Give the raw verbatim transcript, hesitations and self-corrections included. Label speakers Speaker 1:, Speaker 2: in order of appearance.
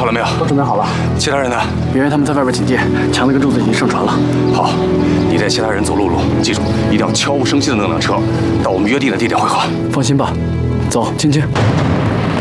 Speaker 1: 了没有？
Speaker 2: 都准备好了。
Speaker 1: 其他人呢？
Speaker 2: 圆圆他们在外边警戒，强子跟柱子已经上船了。
Speaker 1: 好，你带其他人走陆路，记住一定要悄无声息的弄辆车到我们约定的地点汇合。
Speaker 2: 放心吧，走，青青。